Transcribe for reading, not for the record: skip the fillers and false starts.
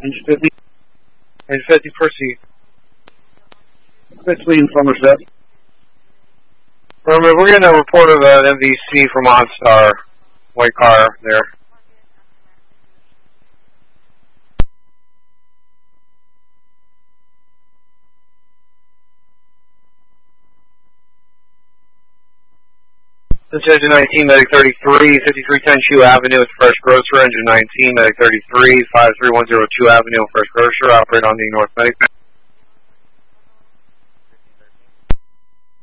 Engine 50. Engine 50, proceed. 6 lean Somerset. Remember, we're getting a report of an MVC from OnStar. White car there. This is Engine 19, Medic 33, 5310 Chew Avenue at Fresh Grocer. Engine 19, Medic 33, 53102 Avenue, Fresh Grocer. Operate on the North Medic.